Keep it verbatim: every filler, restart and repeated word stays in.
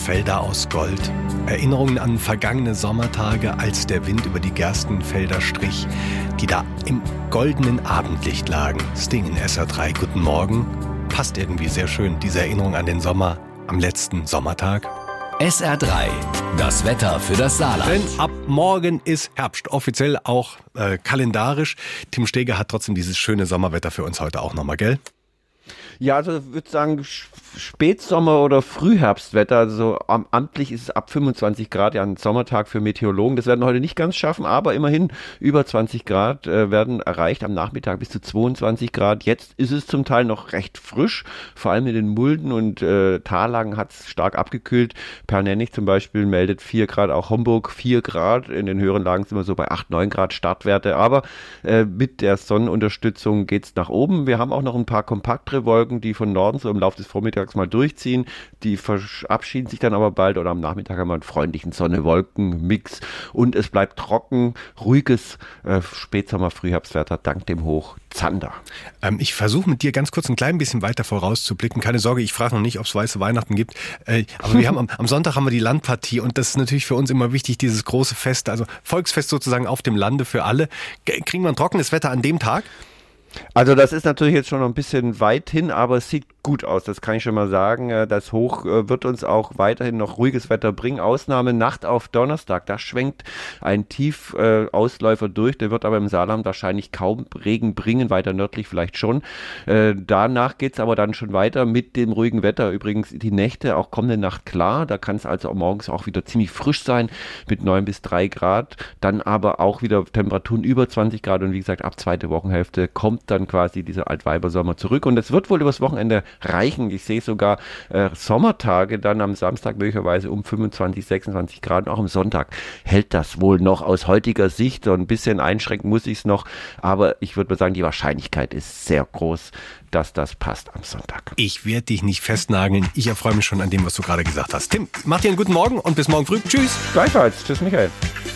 Felder aus Gold. Erinnerungen an vergangene Sommertage, als der Wind über die Gerstenfelder strich, die da im goldenen Abendlicht lagen. Sting in S R drei, guten Morgen. Passt irgendwie sehr schön, diese Erinnerung an den Sommer am letzten Sommertag. S R drei, das Wetter für das Saarland. Denn ab morgen ist Herbst, offiziell auch äh, kalendarisch. Tim Steger hat trotzdem dieses schöne Sommerwetter für uns heute auch nochmal, gell? Ja, also ich würde sagen Spätsommer- oder Frühherbstwetter. Also am, amtlich ist es ab fünfundzwanzig Grad, ja ein Sommertag für Meteorologen. Das werden wir heute nicht ganz schaffen, aber immerhin über zwanzig Grad äh, werden erreicht. Am Nachmittag bis zu zweiundzwanzig Grad. Jetzt ist es zum Teil noch recht frisch. Vor allem in den Mulden und äh, Tallagen hat es stark abgekühlt. Pernennig zum Beispiel meldet vier Grad, auch Homburg vier Grad. In den höheren Lagen sind wir so bei acht, neun Grad Startwerte. Aber äh, mit der Sonnenunterstützung geht es nach oben. Wir haben auch noch ein paar kompaktere Wolken, die von Norden so im Laufe des Vormittags mal durchziehen. Die verabschieden sich dann aber bald oder am Nachmittag haben wir einen freundlichen Sonne-Wolken-Mix und es bleibt trocken, ruhiges äh, Spätsommer-Frühherbstwetter dank dem Hoch Zander. Ähm, ich versuche mit dir ganz kurz ein klein bisschen weiter vorauszublicken. Keine Sorge, ich frage noch nicht, ob es weiße Weihnachten gibt. Äh, aber wir haben am, am Sonntag haben wir die Landpartie und das ist natürlich für uns immer wichtig, dieses große Fest, also Volksfest sozusagen auf dem Lande für alle. Kriegen wir ein trockenes Wetter an dem Tag? Also das ist natürlich jetzt schon noch ein bisschen weit hin, aber es sieht gut aus, das kann ich schon mal sagen. Das Hoch wird uns auch weiterhin noch ruhiges Wetter bringen. Ausnahme Nacht auf Donnerstag, da schwenkt ein Tiefausläufer durch, der wird aber im Saarland wahrscheinlich kaum Regen bringen, weiter nördlich vielleicht schon. Danach geht es aber dann schon weiter mit dem ruhigen Wetter. Übrigens die Nächte, auch kommende Nacht klar, da kann es also morgens auch wieder ziemlich frisch sein mit neun bis drei Grad, dann aber auch wieder Temperaturen über zwanzig Grad und wie gesagt ab zweite Wochenhälfte kommt dann quasi dieser Altweibersommer zurück und es wird wohl übers Wochenende reichen. Ich sehe sogar äh, Sommertage dann am Samstag möglicherweise um fünfundzwanzig, sechsundzwanzig Grad und auch am Sonntag hält das wohl noch aus heutiger Sicht. So ein bisschen einschränken muss ich es noch, aber ich würde mal sagen, die Wahrscheinlichkeit ist sehr groß, dass das passt am Sonntag. Ich werde dich nicht festnageln. Ich erfreue mich schon an dem, was du gerade gesagt hast. Tim, mach dir einen guten Morgen und bis morgen früh. Tschüss. Gleichfalls. Tschüss, Michael.